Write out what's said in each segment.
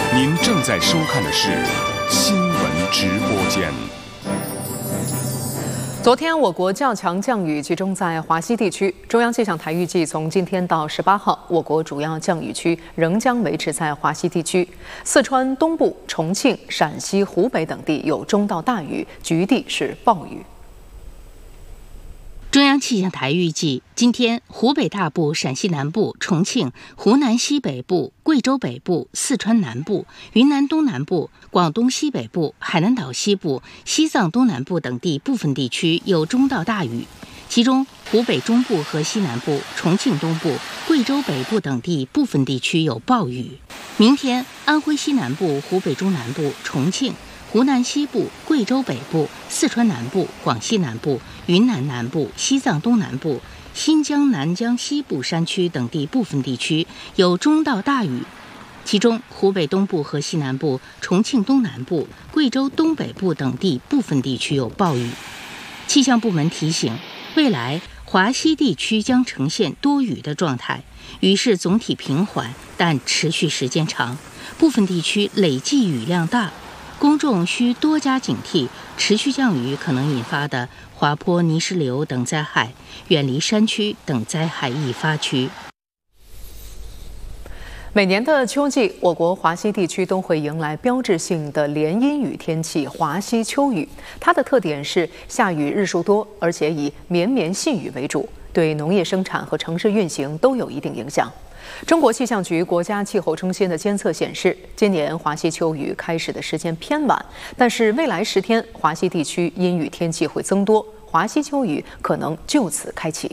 您正在收看的是新闻直播间。 昨天，我国较强降雨集中在华西地区。中央气象台预计，从今天到18号，我国主要降雨区仍将维持在华西地区。四川东部、重庆、陕西、湖北等地有中到大雨，局地是暴雨。 中央气象台预计，今天湖北大部、陕西南部、重庆、湖南西北部、贵州北部、四川南部、云南东南部、广东西北部、海南岛西部、西藏东南部等地部分地区有中到大雨，其中湖北中部和西南部、重庆东部、贵州北部等地部分地区有暴雨。明天，安徽西南部、湖北中南部、重庆、湖南西部、贵州北部、四川南部、广西南部、云南南部、西藏东南部、新疆南疆西部山区等地部分地区有中到大雨，其中湖北东部和西南部、重庆东南部、贵州东北部等地部分地区有暴雨。气象部门提醒，未来华西地区将呈现多雨的状态，雨势总体平缓，但持续时间长，部分地区累计雨量大。公众需多加警惕持续降雨可能引发的滑坡、泥石流等灾害，远离山区等灾害易发区。 每年的秋季，我国华西地区都会迎来标志性的连阴雨天气——华西秋雨。它的特点是下雨日数多，而且以绵绵细雨为主，对农业生产和城市运行都有一定影响。中国气象局国家气候中心的监测显示，今年华西秋雨开始的时间偏晚，但是未来10天，华西地区阴雨天气会增多，华西秋雨可能就此开启。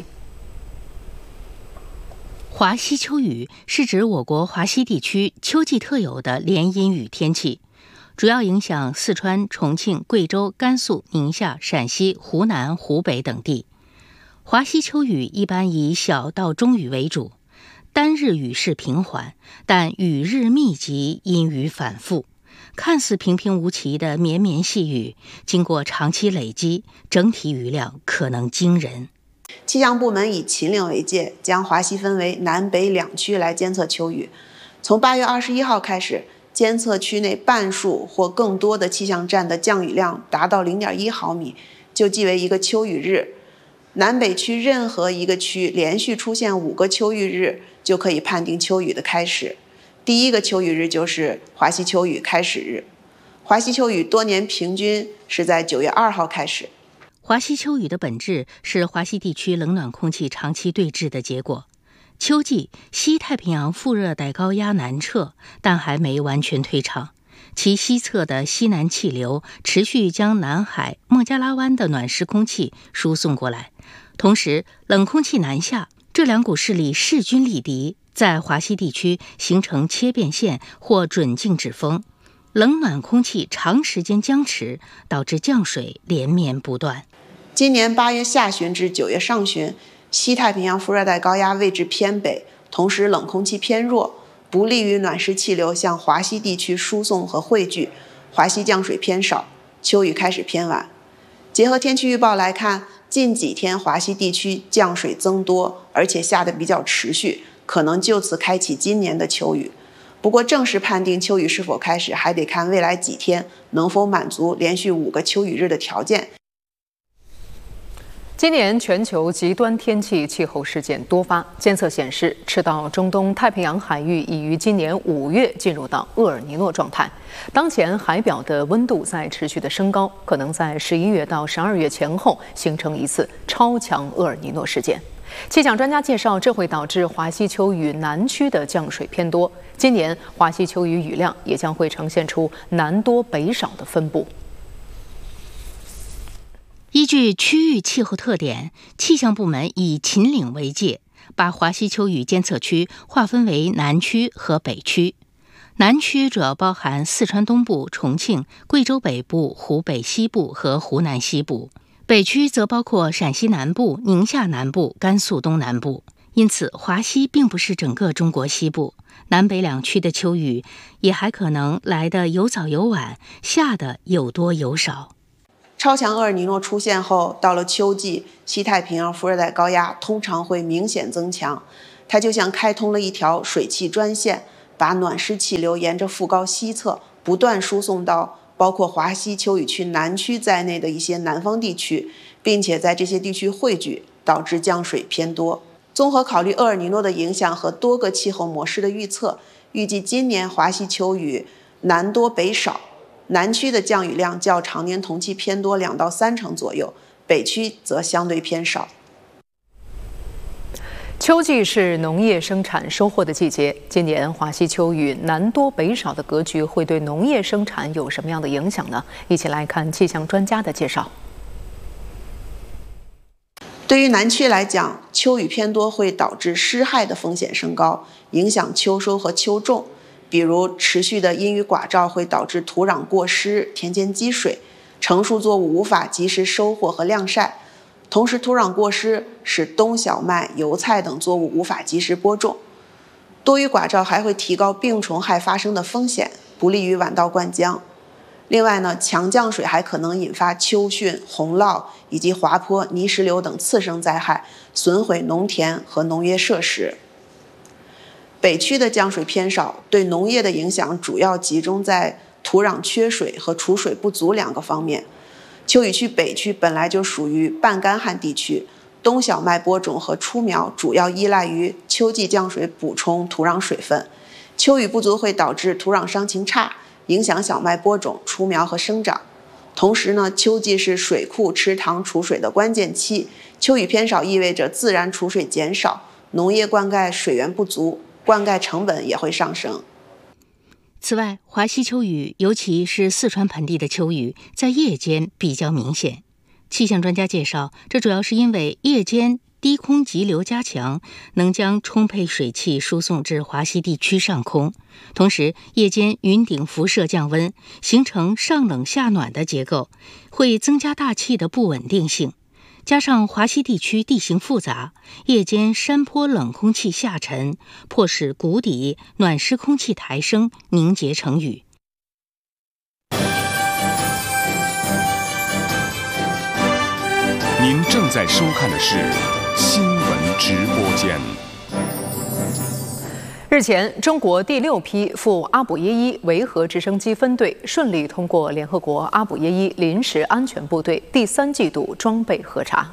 华西秋雨是指我国华西地区秋季特有的连阴雨天气，主要影响四川、重庆、贵州、甘肃、宁夏、陕西、湖南、湖北等地。华西秋雨一般以小到中雨为主，单日雨势平缓，但雨日密集，阴雨反复。看似平平无奇的绵绵细雨，经过长期累积，整体雨量可能惊人。 气象部门以秦岭为界，将华西分为南北2区来监测秋雨。从8月21号开始，监测区内半数或更多的气象站的降雨量达到0.1毫米，就记为一个秋雨日。南北区任何一个区连续出现5个秋雨日，就可以判定秋雨的开始。第一个秋雨日就是华西秋雨开始日。华西秋雨多年平均是在9月2号开始。 华西秋雨的本质是华西地区冷暖空气长期对峙的结果。秋季，西太平洋副热带高压南撤，但还没完全退场，其西侧的西南气流持续将南海、孟加拉湾的暖湿空气输送过来，同时冷空气南下，这2股势力势均力敌，在华西地区形成切变线或准静止风，冷暖空气长时间僵持，导致降水连绵不断。 今年8月下旬至9月上旬，西太平洋副热带高压位置偏北，同时冷空气偏弱，不利于暖湿气流向华西地区输送和汇聚，华西降水偏少，秋雨开始偏晚。结合天气预报来看，近几天华西地区降水增多，而且下得比较持续，可能就此开启今年的秋雨。不过正式判定秋雨是否开始，还得看未来几天能否满足连续5个秋雨日的条件。 今年全球极端天气气候事件多发，监测显示，赤道中东太平洋海域已于今年5月进入到厄尔尼诺状态。当前海表的温度在持续的升高，可能在11月到12月前后形成一次超强厄尔尼诺事件。气象专家介绍，这会导致华西秋雨南区的降水偏多，今年华西秋雨雨量也将会呈现出南多北少的分布。 依据区域气候特点，气象部门以秦岭为界，把华西秋雨监测区划分为南区和北区。南区主要包含四川东部、重庆、贵州北部、湖北西部和湖南西部；北区则包括陕西南部、宁夏南部、甘肃东南部。因此，华西并不是整个中国西部，南北2区的秋雨也还可能来得有早有晚，下的有多有少。 超强厄尔尼诺出现后，到了秋季，西太平洋副热带高压通常会明显增强，它就像开通了一条水汽专线， 把暖湿气流沿着副高西侧不断输送到包括华西丘语区南区在内的一些南方地区，并且在这些地区汇聚，导致降水偏多。综合考虑厄尔尼诺的影响和多个气候模式的预测，预计今年华西丘语南多北少，南区的降雨量较常年同期偏多2到3成左右，北区则相对偏少。 秋季是农业生产收获的季节，今年华西丘语南多北少的格局会对农业生产有什么样的影响呢？一起来看气象专家的介绍。 对于南区来讲，秋雨偏多会导致湿害的风险升高，影响秋收和秋种。比如持续的阴雨寡照会导致土壤过湿、田间积水，成熟作物无法及时收获和晾晒。同时，土壤过湿使冬小麦、油菜等作物无法及时播种。多雨寡照还会提高病虫害发生的风险，不利于晚稻灌浆。另外呢，强降水还可能引发秋汛、洪涝以及滑坡、泥石流等次生灾害，损毁农田和农业设施。北区的降水偏少，对农业的影响主要集中在土壤缺水和储水不足2个方面。丘语区北区本来就属于半干旱地区，冬小麦播种和出苗主要依赖于秋季降水补充土壤水分。秋雨不足会导致土壤伤情差，影响小麦播种、出苗和生长。同时呢，秋季是水库、池塘储水的关键期，秋雨偏少意味着自然储水减少，农业灌溉水源不足，灌溉成本也会上升。 此外，华西丘雨，尤其是四川盆地的丘雨，在夜间比较明显。气象专家介绍，这主要是因为夜间低空急流加强，能将充沛水汽输送至华西地区上空。同时，夜间云顶辐射降温，形成上冷下暖的结构，会增加大气的不稳定性。加上华西地区地形复杂，夜间山坡冷空气下沉，迫使谷底暖湿空气抬升，凝结成雨。 您正在收看的是新闻直播间。 日前，中国第6批赴阿卜耶伊维和直升机分队顺利通过联合国阿卜耶伊临时安全部队第3季度装备核查。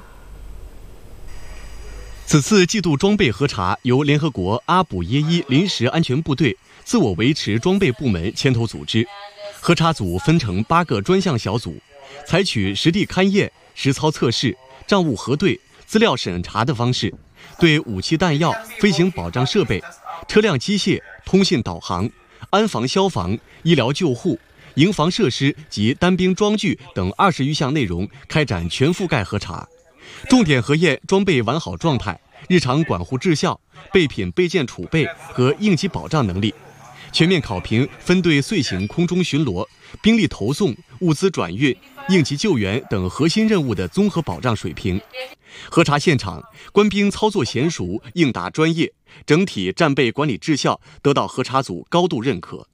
此次季度装备核查由联合国阿卜耶伊临时安全部队自我维持装备部门牵头组织。核查组分成8个专项小组，采取实地勘验、实操测试、账务核对、资料审查的方式，对武器弹药、飞行保障设备、车辆机械、通信导航、安防消防、医疗救护、营房设施及单兵装具等20余项内容开展全覆盖核查，重点核验装备完好状态、日常管护质效、备品备件储备和应急保障能力，全面考评分队遂行空中巡逻、兵力投送、物资转运、应急救援等核心任务的综合保障水平。核查现场，官兵操作娴熟、应答专业，整体战备管理质效得到核查组高度认可。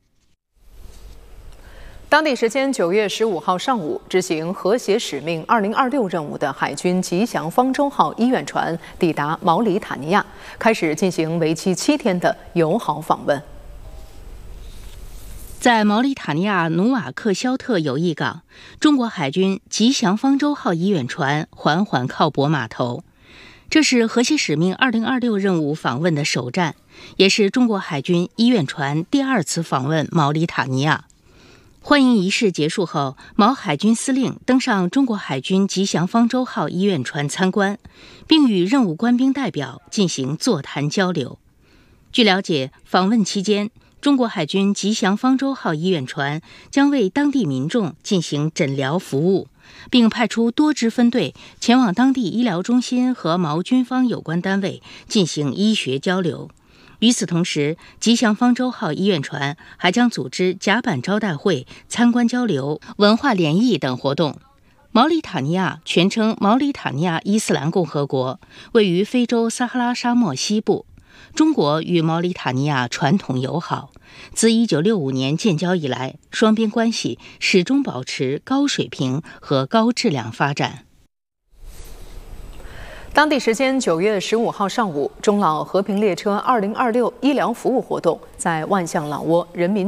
当地时间9月15号上午，执行和谐使命2026任务的海军吉祥方舟号医院船抵达毛里塔尼亚，开始进行为期7天的友好访问。 在毛里塔尼亚努瓦克肖特友谊港，中国海军吉祥方舟号医院船缓缓靠泊码头。这是和谐使命2026任务访问的首站，也是中国海军医院船第2次访问毛里塔尼亚。欢迎仪式结束后，毛海军司令登上中国海军吉祥方舟号医院船参观，并与任务官兵代表进行座谈交流。据了解，访问期间，中国海军吉祥方舟号医院船将为当地民众进行诊疗服务，并派出多支分队前往当地医疗中心和毛军方有关单位进行医学交流。与此同时，吉祥方舟号医院船还将组织甲板招待会、参观交流、文化联谊等活动。毛里塔尼亚全称毛里塔尼亚伊斯兰共和国，位于非洲撒哈拉沙漠西部。中国与毛里塔尼亚传统友好，自1965年建交以来，双边关系始终保持高水平和高质量发展。 当地时间9月15号上午，中老和平列车2026医疗服务活动在万象老挝人民